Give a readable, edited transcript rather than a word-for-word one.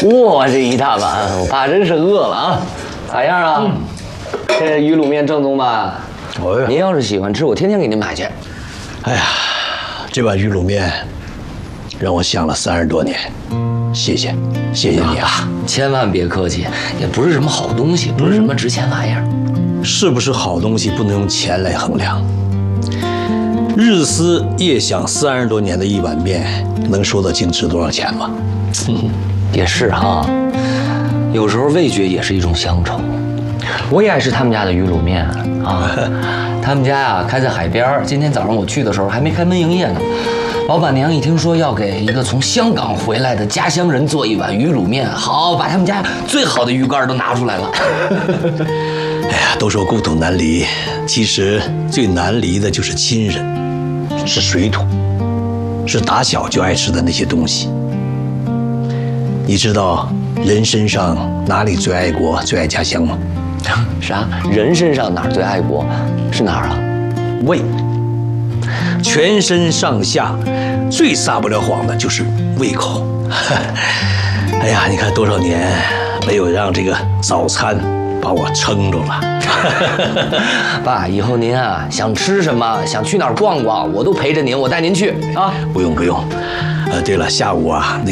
哇，这一大碗，我爸真是饿了啊！咋样啊？这鱼卤面正宗吧？您要是喜欢吃，我天天给您买去。 哎呀，这碗鱼卤面让我想了30多年，谢谢你啊！ 千万别客气，也不是什么好东西，不是什么值钱玩意儿。 是不是好东西不能用钱来衡量？日思夜想30多年的一碗面，能说得清值多少钱吗？ 也是哈，有时候味觉也是一种乡愁。我也爱吃他们家的鱼卤面啊，他们家啊开在海边，今天早上我去的时候还没开门营业呢。老板娘一听说要给一个从香港回来的家乡人做一碗鱼卤面，好，把他们家最好的鱼竿都拿出来了。 哎呀，都说故土难离，其实最难离的就是亲人，是水土，是打小就爱吃的那些东西。你知道人身上哪里最爱国、最爱家乡吗？ 啥？人身上哪儿最爱国？是哪儿啊？ 胃。全身上下最撒不了谎的就是胃口。哎呀，你看多少年没有让这个早餐把我撑住了。 爸，以后您啊想吃什么，想去哪儿逛逛，我都陪着您，我带您去啊。 不用。对了，下午啊